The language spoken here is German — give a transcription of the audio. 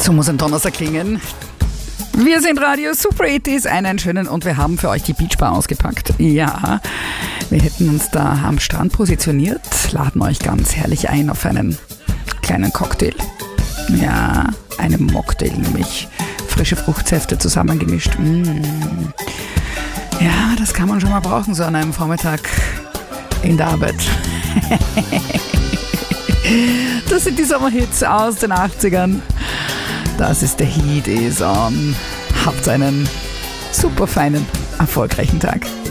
So muss ein Donnerstag klingen. Wir sind Radio Super 80s, einen schönen, und wir haben für euch die Beachbar ausgepackt. Ja, wir hätten uns da am Strand positioniert, laden euch ganz herrlich ein auf einen kleinen Cocktail. Ja, einen Mocktail, nämlich frische Fruchtsäfte zusammengemischt. Ja, das kann man schon mal brauchen, so an einem Vormittag in der Arbeit. Das sind die Sommerhits aus den 80ern. Das ist der Heat is on. Habt einen super feinen, erfolgreichen Tag.